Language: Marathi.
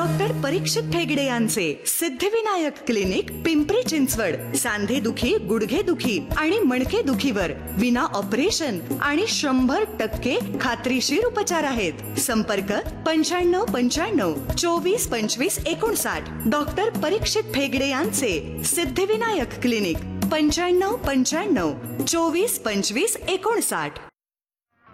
डॉक्टर परीक्षित ठेगडे यांचे सिद्धिविनायक क्लिनिक, पिंपरी चिंचवड. सांधे दुखी, गुडघे दुखी आणि मणके दुखीवर विना ऑपरेशन आणि 100% खात्रीशीर उपचार आहेत. संपर्क 9595 24 25 59. डॉक्टर परीक्षित ठेगडे यांचे सिद्धिविनायक क्लिनिक, 9595 24 25 59.